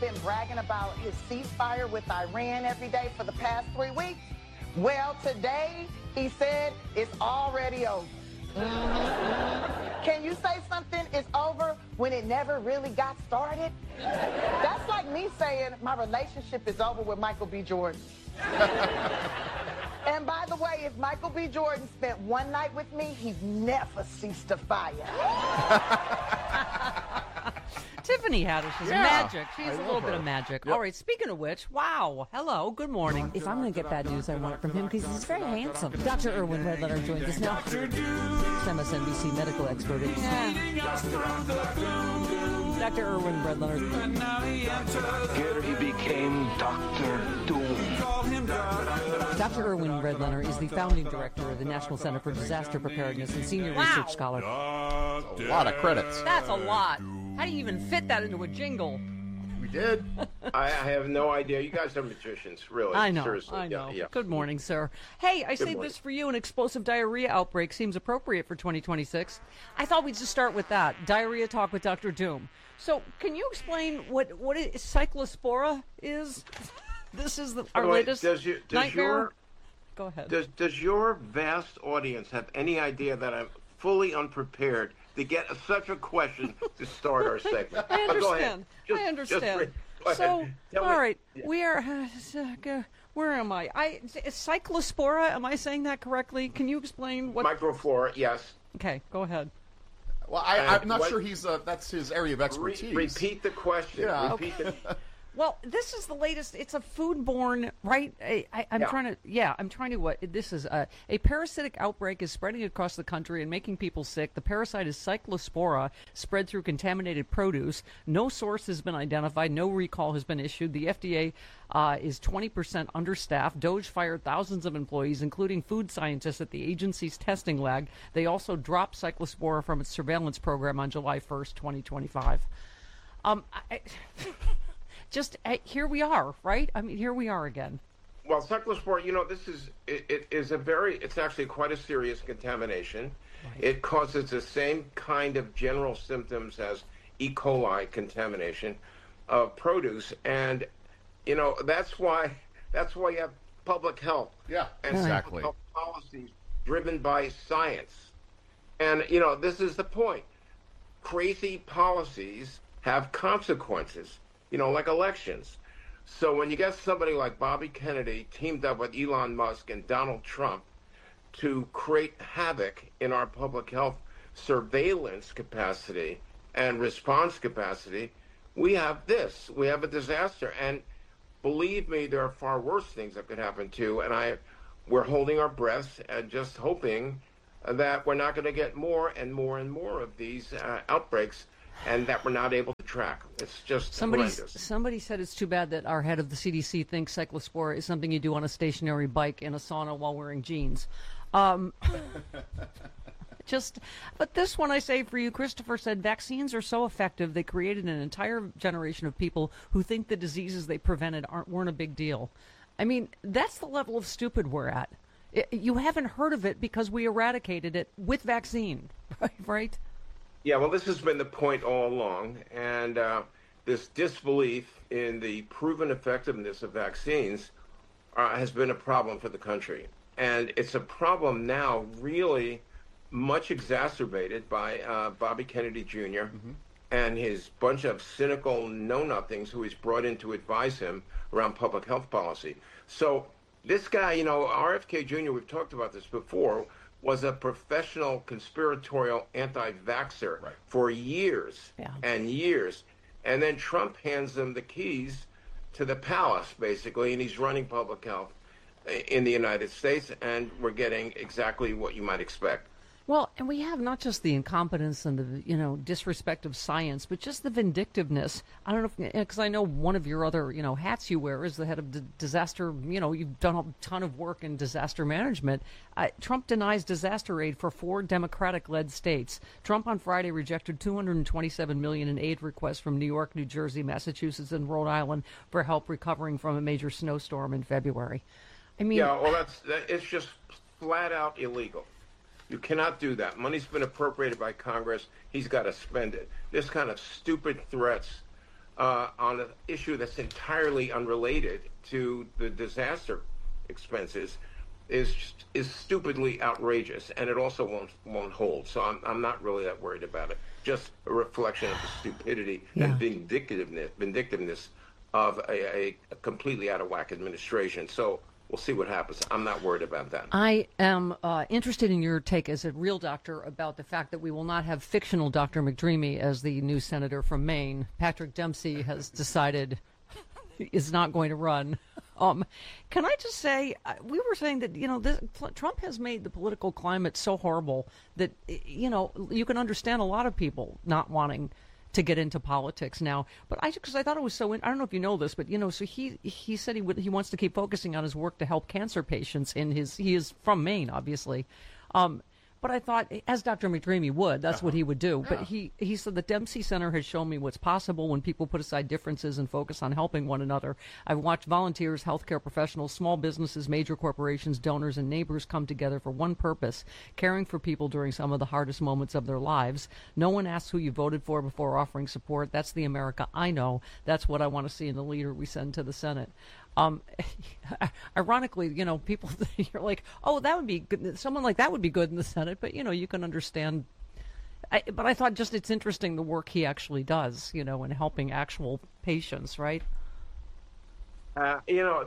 been bragging about his ceasefire with Iran every day for the past 3 weeks. Well, today he said it's already over. Can you say something is over when it never really got started? That's like me saying my relationship is over with Michael B. Jordan. And by the way, if Michael B. Jordan spent one night with me, he'd never cease to fire. Tiffany Haddish is magic. She has a little bit of magic. Yep. All right, speaking of which, wow, hello, good morning. If I'm going to get bad news, I want it from him because he's very handsome. Dr. Irwin Redlener joins us now. MSNBC medical expert. Dr. Irwin Redlener. Here he became Dr. Doom. Dr. Irwin Redlener is the founding director of the National Center for Disaster Preparedness and senior research scholar. A lot of credits. That's a lot. How do you even fit that into a jingle? We did. I have no idea. You guys are magicians, really. I know. Seriously. I know. Yeah. Good morning, sir. Hey, I saved this for you. An explosive diarrhea outbreak seems appropriate for 2026. I thought we'd just start with that. Diarrhea talk with Dr. Doom. So, can you explain what cyclospora is? This is our latest nightmare. Go ahead. Does your vast audience have any idea that I'm fully unprepared to get such a question to start our segment? I understand. I understand. So, all right, we are. Where am I? Cyclospora. Am I saying that correctly? Can you explain what? Microflora. Yes. Okay, go ahead. Well, I'm not sure that's his area of expertise. Repeat the question. Yeah. Repeat the. Well, this is the latest. It's a foodborne, right? I'm trying to. This is a parasitic outbreak is spreading across the country and making people sick. The parasite is Cyclospora, spread through contaminated produce. No source has been identified. No recall has been issued. The FDA is 20% understaffed. DOJ fired thousands of employees, including food scientists at the agency's testing lab. They also dropped Cyclospora from its surveillance program on July 1st, 2025. Here we are, right? I mean, here we are again. Well, cyclospora, it's actually quite a serious contamination. Right. It causes the same kind of general symptoms as E. coli contamination of produce. And, that's why you have public health. Yeah, and exactly. Public health policies driven by science. And, this is the point. Crazy policies have consequences. Like elections. So when you get somebody like Bobby Kennedy teamed up with Elon Musk and Donald Trump to create havoc in our public health surveillance capacity and response capacity, we have this. We have a disaster. And believe me, there are far worse things that could happen too. And we're holding our breaths and just hoping that we're not going to get more and more and more of these outbreaks, and that we're not able to track. It's just horrendous. Somebody said it's too bad that our head of the CDC thinks cyclospora is something you do on a stationary bike in a sauna while wearing jeans. But this one I say for you, Christopher said, vaccines are so effective they created an entire generation of people who think the diseases they prevented weren't a big deal. I mean, that's the level of stupid we're at. You haven't heard of it because we eradicated it with vaccine, right? Yeah, well, this has been the point all along, and this disbelief in the proven effectiveness of vaccines has been a problem for the country. And it's a problem now really much exacerbated by Bobby Kennedy Jr. And his bunch of cynical know-nothings who he's brought in to advise him around public health policy. So this guy, RFK Jr., we've talked about this before, was a professional conspiratorial anti-vaxxer for years and years. And then Trump hands him the keys to the palace, basically, and he's running public health in the United States, and we're getting exactly what you might expect. Well, and we have not just the incompetence and the, disrespect of science, but just the vindictiveness. I don't know, because I know one of your other, hats you wear is the head of disaster. You've done a ton of work in disaster management. Trump denies disaster aid for 4 Democratic-led states. Trump on Friday rejected $227 million in aid requests from New York, New Jersey, Massachusetts, and Rhode Island for help recovering from a major snowstorm in February. I mean, yeah, well, it's just flat out illegal. You cannot do that. Money's been appropriated by Congress. He's got to spend it. This kind of stupid threats on an issue that's entirely unrelated to the disaster expenses is stupidly outrageous, and it also won't hold. So I'm not really that worried about it. Just a reflection of the stupidity and vindictiveness of a completely out of whack administration. So we'll see what happens. I'm not worried about that. I am interested in your take as a real doctor about the fact that we will not have fictional Dr. McDreamy as the new senator from Maine. Patrick Dempsey has decided is not going to run. Can I just say, we were saying that, Trump has made the political climate so horrible that, you can understand a lot of people not wanting to get into politics now. But because I thought it was so, I don't know if you know this, but, so he said he wants to keep focusing on his work to help cancer patients he is from Maine, obviously. But I thought, as Dr. McDreamy would, that's what he would do. Yeah. But he said the Dempsey Center has shown me what's possible when people put aside differences and focus on helping one another. I've watched volunteers, healthcare professionals, small businesses, major corporations, donors, and neighbors come together for one purpose, caring for people during some of the hardest moments of their lives. No one asks who you voted for before offering support. That's the America I know. That's what I want to see in the leader we send to the Senate. Ironically, people, you're like, oh, that would be good. Someone like that would be good in the Senate, but you can understand. But I thought it's interesting the work he actually does, in helping actual patients, right? We're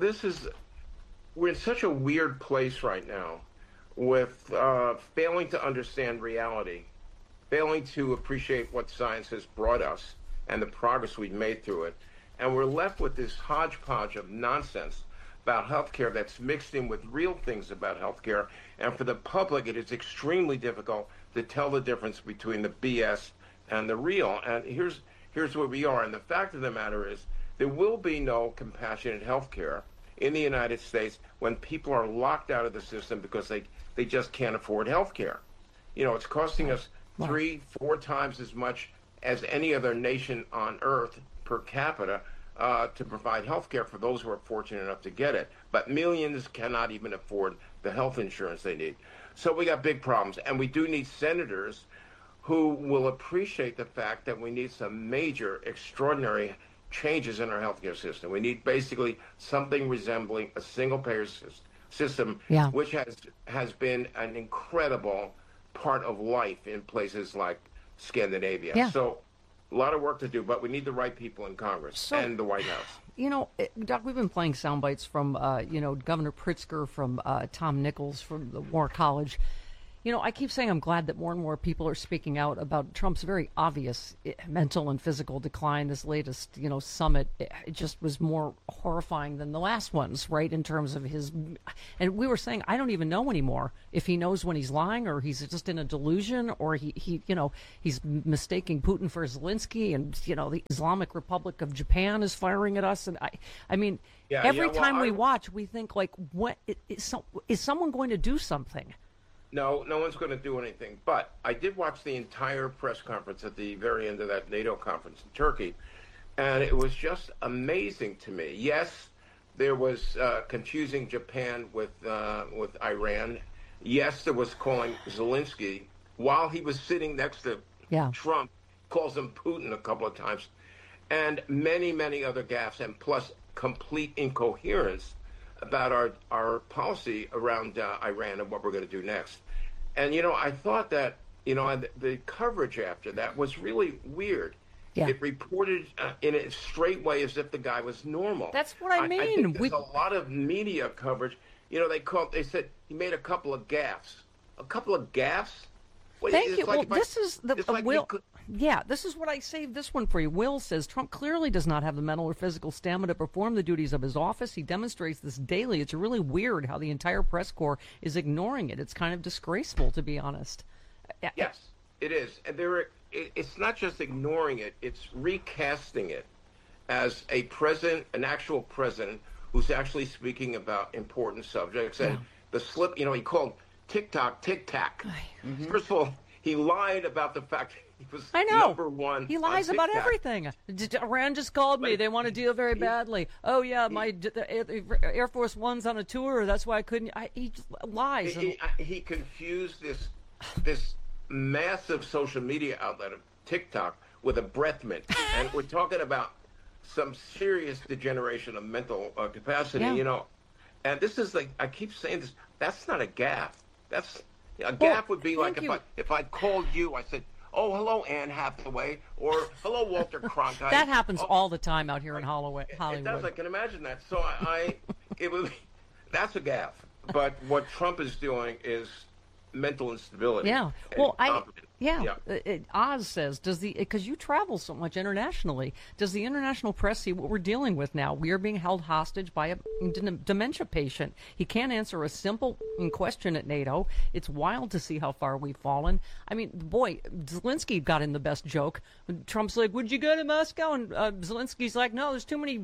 in such a weird place right now with failing to understand reality, failing to appreciate what science has brought us and the progress we've made through it. And we're left with this hodgepodge of nonsense about healthcare that's mixed in with real things about healthcare. And for the public, it is extremely difficult to tell the difference between the BS and the real. And here's where we are. And the fact of the matter is, there will be no compassionate healthcare in the United States when people are locked out of the system because they just can't afford healthcare. It's costing us 3-4 times as much as any other nation on earth per capita to provide health care for those who are fortunate enough to get it. But millions cannot even afford the health insurance they need. So we got big problems. And we do need senators who will appreciate the fact that we need some major, extraordinary changes in our healthcare system. We need basically something resembling a single-payer system, which has been an incredible part of life in places like Scandinavia. Yeah. So a lot of work to do, but we need the right people in Congress and the White House. Doc, we've been playing sound bites from, Governor Pritzker, from Tom Nichols from the War College. I keep saying I'm glad that more and more people are speaking out about Trump's very obvious mental and physical decline. This latest, summit, it just was more horrifying than the last ones, right, in terms of his. And we were saying, I don't even know anymore if he knows when he's lying or he's just in a delusion or he's mistaking Putin for Zelensky and, the Islamic Republic of Japan is firing at us. And every time we watch, we think, like, what is someone going to do something? No one's going to do anything. But I did watch the entire press conference at the very end of that NATO conference in Turkey, and it was just amazing to me. Yes, there was confusing Japan with Iran. Yes, there was calling Zelensky, while he was sitting next to Trump, calls him Putin a couple of times, and many, many other gaffes, and plus complete incoherence about our policy around Iran and what we're going to do next. And, I thought that, the coverage after that was really weird. Yeah. It reported in a straight way as if the guy was normal. That's what I mean. I think there's a lot of media coverage. They said he made a couple of gaffes. A couple of gaffes? Thank you. Well, this is Will. Yeah, this is what I saved this one for you. Will says Trump clearly does not have the mental or physical stamina to perform the duties of his office. He demonstrates this daily. It's really weird how the entire press corps is ignoring it. It's kind of disgraceful, to be honest. Yes, it is. And it's not just ignoring it. It's recasting it as a president, an actual president, who's actually speaking about important subjects. And the slip, he called TikTok, tic-tac. Mm-hmm. First of all, he lied about the fact he was number one. He lies about everything. Iran just called me. They want to deal very badly. Oh, yeah, my Air Force One's on a tour. That's why I couldn't. He lies. He confused this massive social media outlet of TikTok with a breath mint. And we're talking about some serious degeneration of mental capacity, Yeah. And this is like, I keep saying this, that's not a gaffe. A gaffe would be like if I called you, I said, oh, hello, Anne Hathaway, or hello, Walter Cronkite. That happens all the time out here in Hollywood. It does. I can imagine that. So that's a gaffe. But what Trump is doing is mental instability. Yeah. Well, Oz says, because you travel so much internationally, does the international press see what we're dealing with now? We are being held hostage by a dementia patient. He can't answer a simple question at NATO. It's wild to see how far we've fallen. I mean, boy, Zelensky got in the best joke. Trump's like, would you go to Moscow? And Zelensky's like, no, there's too many,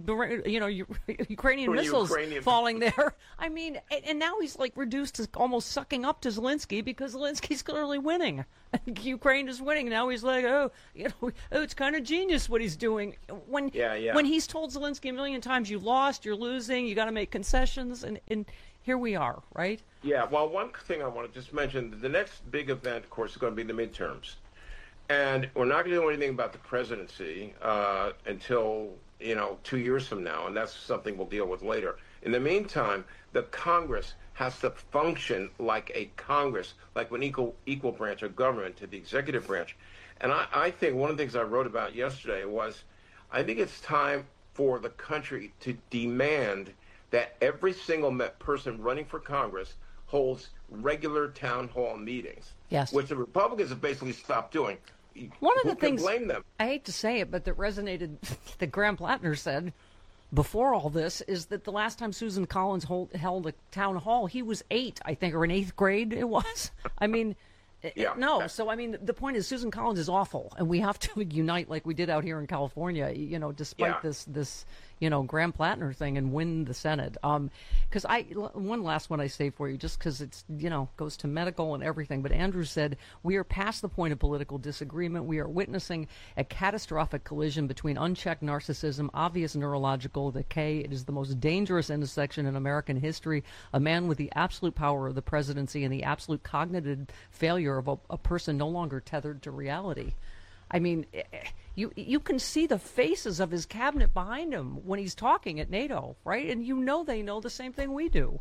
Ukrainian missiles falling there. I mean, and now he's like reduced to almost sucking up to Zelensky because Zelensky's clearly winning. Ukraine is winning. Now he's like, it's kind of genius what he's doing. When he's told Zelensky a million times, you lost, you're losing, you got to make concessions, and here we are, right? Yeah, well, one thing I want to just mention, the next big event, of course, is going to be the midterms. And we're not going to do anything about the presidency until, 2 years from now, and that's something we'll deal with later. In the meantime, the Congress has to function like a Congress, like an equal branch of government to the executive branch. And I think one of the things I wrote about yesterday was, I think it's time for the country to demand that every single person running for Congress holds regular town hall meetings, yes, which the Republicans have basically stopped doing. One of the things, blame them? I hate to say it, but that resonated, that Graham Plattner said before all this, is that the last time Susan Collins held a town hall, he was 8, I think, or in 8th grade it was. I mean, no. So, I mean, the point is Susan Collins is awful, and we have to unite like we did out here in California, despite this Graham Plattner thing, and win the Senate. Because one last one I say for you, just because it's, goes to medical and everything. But Andrew said, we are past the point of political disagreement. We are witnessing a catastrophic collision between unchecked narcissism, obvious neurological decay. It is the most dangerous intersection in American history. A man with the absolute power of the presidency and the absolute cognitive failure of a person no longer tethered to reality. I mean, you can see the faces of his cabinet behind him when he's talking at NATO, right? And they know the same thing we do.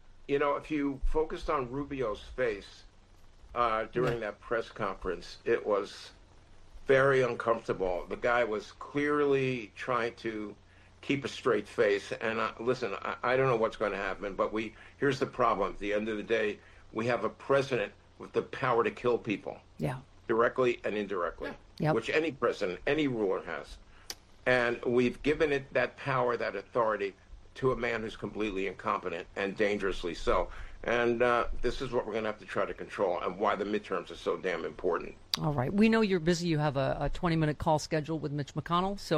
If you focused on Rubio's face during that press conference, it was very uncomfortable. The guy was clearly trying to keep a straight face. And listen, I don't know what's going to happen, but here's the problem. At the end of the day, we have a president with the power to kill people. Yeah. Directly and indirectly, which any president, any ruler has. And we've given it that power, that authority, to a man who's completely incompetent and dangerously so. And this is what we're going to have to try to control, and why the midterms are so damn important. All right. We know you're busy. You have a 20-minute call scheduled with Mitch McConnell. So